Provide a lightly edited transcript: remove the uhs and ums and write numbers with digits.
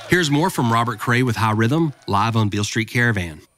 Here's more from Robert Cray with High Rhythm, live on Beale Street Caravan.